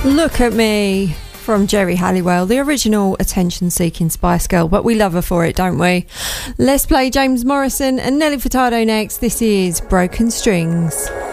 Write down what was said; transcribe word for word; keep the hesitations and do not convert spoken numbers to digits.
Look at Me from Geri Halliwell, the original attention-seeking Spice Girl, but we love her for it, don't we? Let's play James Morrison and Nelly Furtado next. This is Broken Strings.